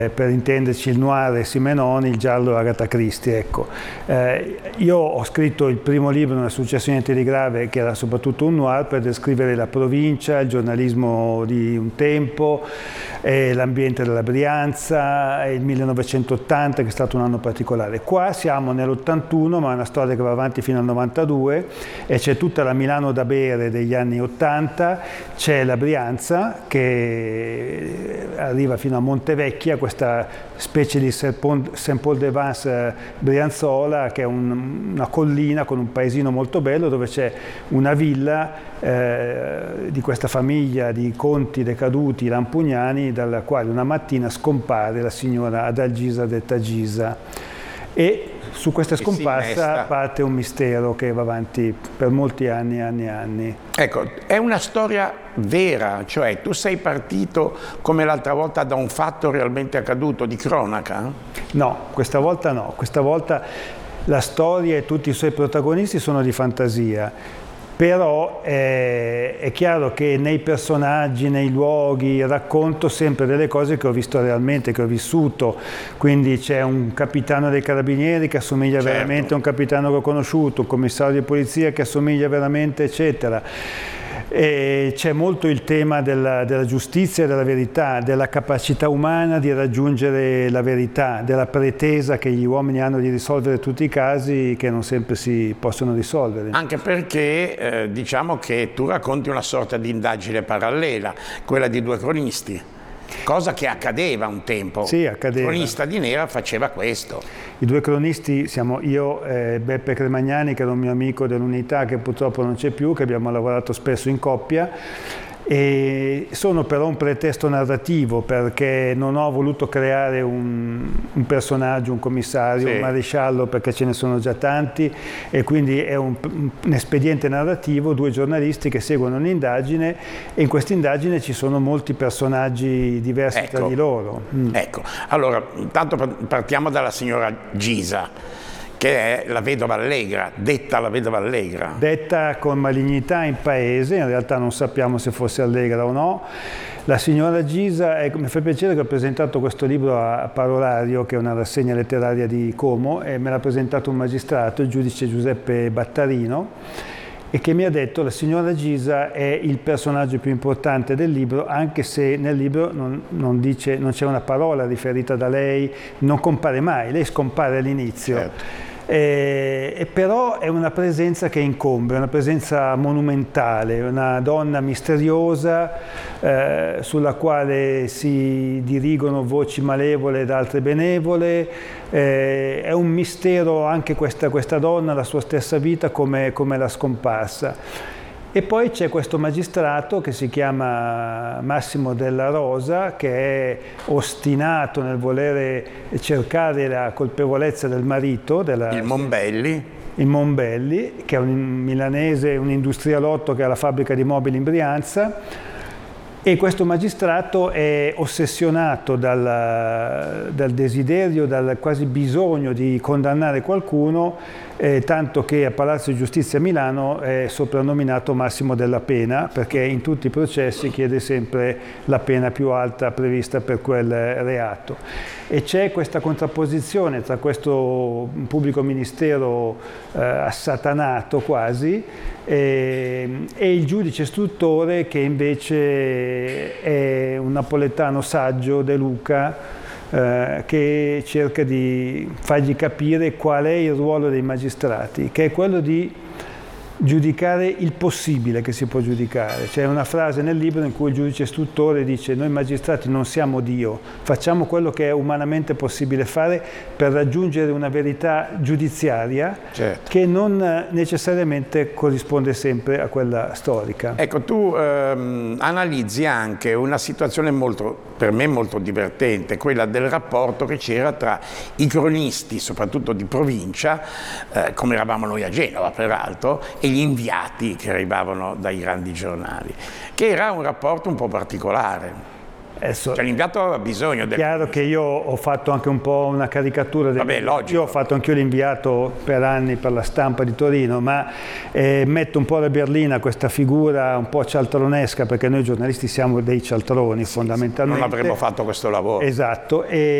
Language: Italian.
per intenderci il noir Simenoni, il giallo Agatha Christie, ecco. Io ho scritto il primo libro, Non è successo niente di grave, che era soprattutto un noir per descrivere la provincia, il giornalismo di un tempo, l'ambiente della Brianza, il 1980 che è stato un anno particolare. Qua siamo nell'81, ma è una storia che va avanti fino al 92 e c'è tutta la Milano da bere degli anni 80, c'è la Brianza che arriva fino a Montevecchia, questa specie di Saint-Paul-de-Vence brianzola, che è una collina con un paesino molto bello dove c'è una villa di questa famiglia di conti decaduti lampugnani, dalla quale una mattina scompare la signora Adalgisa detta Gisa, e su questa scomparsa parte un mistero che va avanti per molti anni e anni. Ecco, è una storia vera, cioè tu sei partito come l'altra volta da un fatto realmente accaduto, di cronaca? No, questa volta no, questa volta la storia e tutti i suoi protagonisti sono di fantasia. Però è chiaro che nei personaggi, nei luoghi, racconto sempre delle cose che ho visto realmente, che ho vissuto. Quindi c'è un capitano dei carabinieri che assomiglia veramente a un capitano che ho conosciuto, un commissario di polizia che assomiglia veramente, eccetera. E c'è molto il tema della giustizia e della verità, della capacità umana di raggiungere la verità, della pretesa che gli uomini hanno di risolvere tutti i casi che non sempre si possono risolvere. Anche perché diciamo che tu racconti una sorta di indagine parallela, quella di due cronisti. Cosa che accadeva un tempo. Sì, accadeva. Il cronista di Nera faceva questo. I due cronisti siamo io e Beppe Cremagnani, che era un mio amico dell'Unità che purtroppo non c'è più, che abbiamo lavorato spesso in coppia. E sono però un pretesto narrativo, perché non ho voluto creare un personaggio, un commissario, un maresciallo, perché ce ne sono già tanti, e quindi è un espediente narrativo, due giornalisti che seguono un'indagine, e in questa indagine ci sono molti personaggi diversi tra di loro. Ecco, allora intanto partiamo dalla signora Gisa, che è la vedova allegra, detta la vedova allegra. Detta con malignità in paese, in realtà non sappiamo se fosse allegra o no. La signora Gisa, mi fa piacere che ho presentato questo libro a Parolario, che è una rassegna letteraria di Como, e me l'ha presentato un magistrato, il giudice Giuseppe Battarino, e che mi ha detto: la signora Gisa è il personaggio più importante del libro, anche se nel libro non c'è una parola riferita da lei, non compare mai, lei scompare all'inizio. Certo. E però è una presenza che incombe, una presenza monumentale, una donna misteriosa sulla quale si dirigono voci malevole ed altre benevole. È un mistero anche questa donna, la sua stessa vita, come la scomparsa. E poi c'è questo magistrato che si chiama Massimo Della Rosa, che è ostinato nel volere cercare la colpevolezza del marito. Il Monbelli, che è un milanese, un industrialotto che ha la fabbrica di mobili in Brianza. E questo magistrato è ossessionato dal desiderio, dal quasi bisogno di condannare qualcuno, tanto che a Palazzo di Giustizia a Milano è soprannominato Massimo della Pena, perché in tutti i processi chiede sempre la pena più alta prevista per quel reato. E c'è questa contrapposizione tra questo pubblico ministero assatanato quasi e il giudice istruttore, che invece è un napoletano saggio, De Luca, che cerca di fargli capire qual è il ruolo dei magistrati, che è quello di giudicare il possibile che si può giudicare. C'è una frase nel libro in cui il giudice istruttore dice: noi magistrati non siamo Dio, facciamo quello che è umanamente possibile fare per raggiungere una verità giudiziaria, che non necessariamente corrisponde sempre a quella storica. Ecco, tu analizzi anche una situazione per me molto divertente, quella del rapporto che c'era tra i cronisti, soprattutto di provincia, come eravamo noi a Genova peraltro, e gli inviati che arrivavano dai grandi giornali, che era un rapporto un po' particolare. Adesso, cioè l'inviato aveva bisogno del... Chiaro che io ho fatto anche un po' una caricatura Vabbè, logico. Io ho fatto anch'io l'inviato per anni per la Stampa di Torino, ma metto un po' alla berlina questa figura un po' cialtronesca, perché noi giornalisti siamo dei cialtroni fondamentalmente. Non avremmo fatto questo lavoro. Esatto.